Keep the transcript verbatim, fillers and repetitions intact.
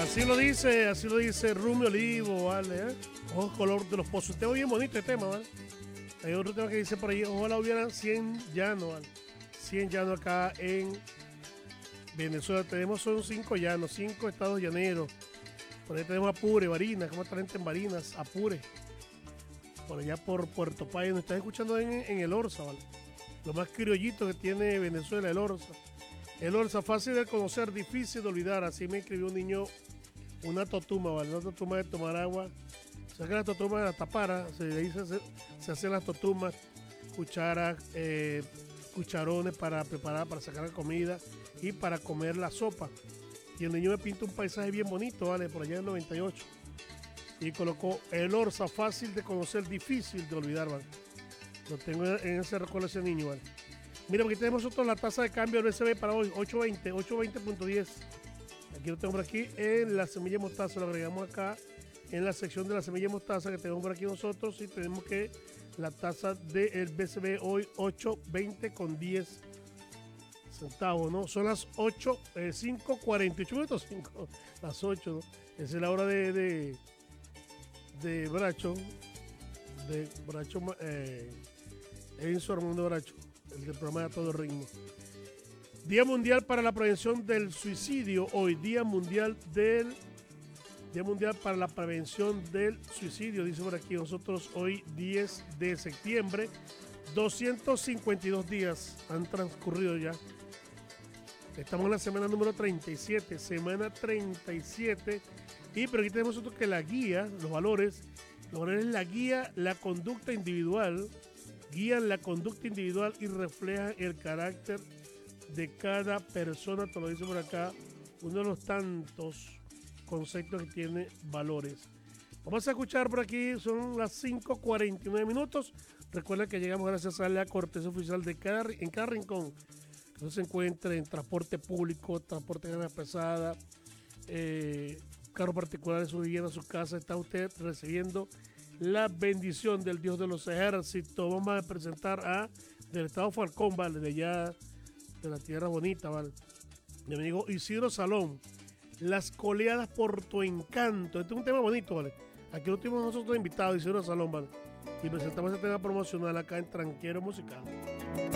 Así lo dice, así lo dice Rumi Olivo, ¿vale? ¿Eh? Ojos color de los pozos. Tema bien bonito el tema, ¿vale? Hay otro tema que dice por ahí, ojalá hubieran cien llanos, ¿vale? cien llanos acá en Venezuela. Tenemos son cinco llanos, cinco estados llaneros. Por ahí tenemos Apure, Barinas, como está la gente en Barinas, Apure. Por allá por Puerto Payo, nos estás escuchando en, en el Orza, ¿vale? Lo más criollito que tiene Venezuela, el Orza. El Orza, fácil de conocer, difícil de olvidar. Así me escribió un niño, una totuma, ¿vale? Una totuma de tomar agua. Saca la totuma de la tapara, se, ahí se, hace, se hacen las totumas, cucharas, eh, cucharones para preparar, para sacar la comida y para comer la sopa. Y el niño me pinta un paisaje bien bonito, ¿vale? Por allá en el noventa y ocho. Y colocó el Orza, fácil de conocer, difícil de olvidar, ¿vale? Lo tengo en ese recuerdo ese niño, ¿vale? Mira, aquí tenemos nosotros la tasa de cambio del U S B para hoy, ocho veinte, ocho veinte punto diez. Aquí lo tengo por aquí en la semilla de mostaza, lo agregamos acá en la sección de la semilla de mostaza que tenemos por aquí nosotros y tenemos que la tasa del B C B hoy ocho veinte con diez centavos, ¿no? Son las ocho, eh, cinco cuarenta y ocho minutos, cinco, las ocho, ¿no? Esa es la hora de, de, de Bracho, de Bracho, eh, Enzo Armando Bracho, el del programa de A Todo Ritmo. Día Mundial para la Prevención del Suicidio, hoy, Día Mundial del Día Mundial para la Prevención del Suicidio, dice por aquí nosotros hoy diez de septiembre, doscientos cincuenta y dos días han transcurrido ya. Estamos en la semana número treinta y siete, semana treinta y siete, y pero aquí tenemos nosotros que la guía, los valores, los valores la guía, la conducta individual, guían la conducta individual y reflejan el carácter de cada persona, te lo dice por acá, uno de los tantos conceptos que tiene valores. Vamos a escuchar por aquí, son las cinco cuarenta y nueve minutos. Recuerda que llegamos gracias a la cortesía oficial de cada, en cada rincón que se encuentre en transporte público, transporte de carga pesada, eh, carro particular de su vivienda, su casa. Está usted recibiendo la bendición del Dios de los ejércitos. Vamos a presentar a del estado Falcón, ¿vale? De allá, de la tierra bonita, ¿vale? Mi amigo Isidro Salón. Las coleadas por tu encanto. Este es un tema bonito, ¿vale? Aquí lo tuvimos nosotros invitados, Isidro Salón, ¿vale? Y presentamos este tema promocional acá en Tranquero Musical.